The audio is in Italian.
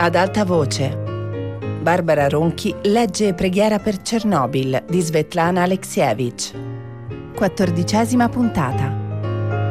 Ad alta voce. Barbara Ronchi legge Preghiera per Chernobyl di Svetlana Alexievich. 14ª puntata.